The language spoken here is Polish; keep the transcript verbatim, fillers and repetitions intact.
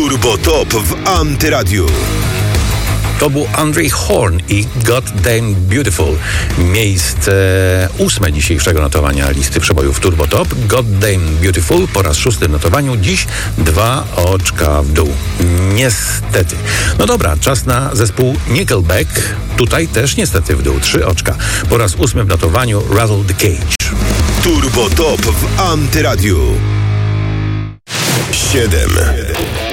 Turbo Top w Antyradiu. To był Andrzej Horn i God Damn Beautiful. Miejsce ósme dzisiejszego notowania listy przebojów Turbo Top. God Damn Beautiful po raz szósty w notowaniu. Dziś dwa oczka w dół. Niestety. No dobra, czas na zespół Nickelback. Tutaj też niestety w dół. Trzy oczka. Po raz ósmy w notowaniu Rattle the Cage. Turbo Top w Antyradiu. Siedem.